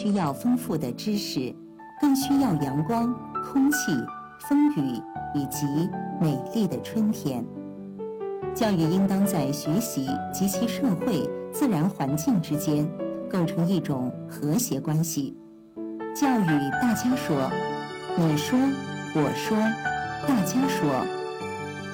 需要丰富的知识，更需要阳光、空气、风雨以及美丽的春天。教育应当在学习及其社会、自然环境之间构成一种和谐关系。教育大家说，你说，我说，大家说。